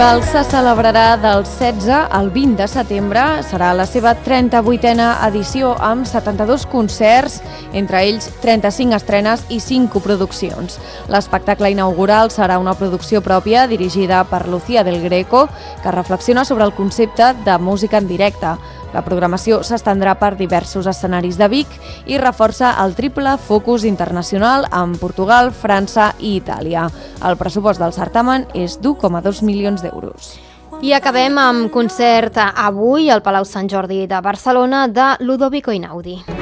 El se celebrarà del 16 al 20 de setembre. Serà la seva 38a edició amb 72 concerts, entre ells 35 estrenes i 5 coproduccions. L'espectacle inaugural serà una producció pròpia dirigida per Lucía del Greco, que reflexiona sobre el concepte de música en directe. La programació s'estendrà per diversos escenaris de Vic i reforça el triple focus internacional en Portugal, França i Itàlia. El pressupost del certamen és d'1,2 milions d'euros. I acabem amb concert avui al Palau Sant Jordi de Barcelona de Ludovico Einaudi.